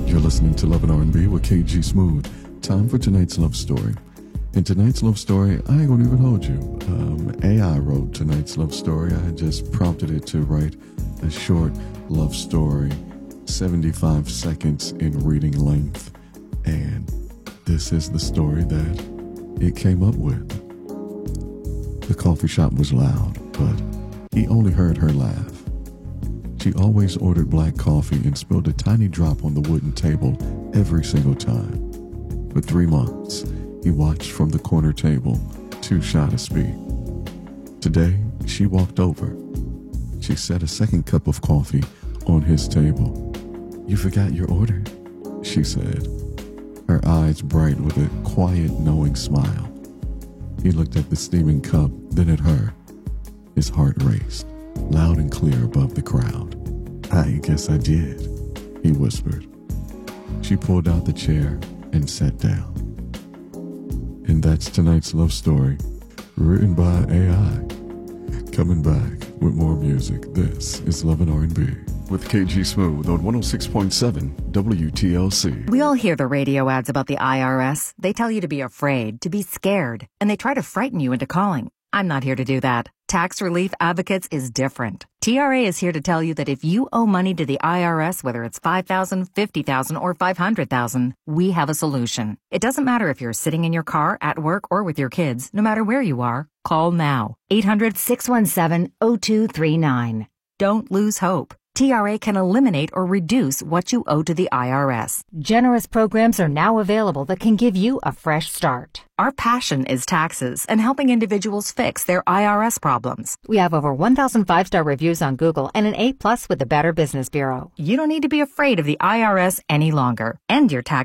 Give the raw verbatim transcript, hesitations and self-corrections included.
You're listening to Love and R and B with K G Smooth. Time for tonight's love story. In tonight's love story, I ain't gonna even hold you. Um, A I wrote tonight's love story. I just prompted it to write a short love story, seventy-five seconds in reading length. And this is the story that it came up with. The coffee shop was loud, but he only heard her laugh. She always ordered black coffee and spilled a tiny drop on the wooden table every single time. For three months, he watched from the corner table, too shy to speak. Today, she walked over. She set a second cup of coffee on his table. "You forgot your order," she said, her eyes bright with a quiet, knowing smile. He looked at the steaming cup, then at her. His heart raced, loud and clear above the crowd. "I guess I did," he whispered. She pulled out the chair and sat down. And that's tonight's love story, written by A I. Coming back with more music, this is Love and R and B with K G Smooth on one oh six point seven W T L C. We all hear the radio ads about the I R S. They tell you to be afraid, to be scared, and they try to frighten you into calling. I'm not here to do that. Tax Relief Advocates is different. T R A is here to tell you that if you owe money to the I R S, whether it's five thousand dollars, fifty thousand dollars, or five hundred thousand dollars, we have a solution. It doesn't matter if you're sitting in your car, at work, or with your kids. No matter where you are, call now. eight hundred, six one seven, zero two three nine. Don't lose hope. T R A can eliminate or reduce what you owe to the I R S. Generous programs are now available that can give you a fresh start. Our passion is taxes and helping individuals fix their I R S problems. We have over one thousand five-star reviews on Google and an A plus with the Better Business Bureau. You don't need to be afraid of the I R S any longer. End your tax